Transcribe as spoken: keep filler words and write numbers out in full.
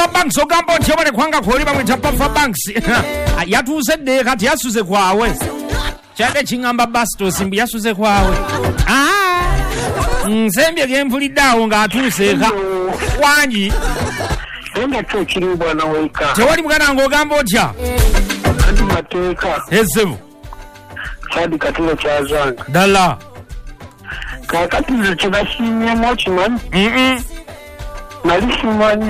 Buffer Banks ogamba nti obale kwanga kwoli bamwita Buffer Banks yatuuse dde kati yasuze kwawe kyade kingamba Bastos mbu yasuze kwawe ah nsembye genvulidde awo ng'atuuse eka wangi Enda cho kiri bwana weka. Tewali mugana ng'ogamba otya Andi mateeka. Ezebu Chadi katino cha zanga. Dala Kakati zo chibashimye mochi man. Mm-mm Nalisi mani.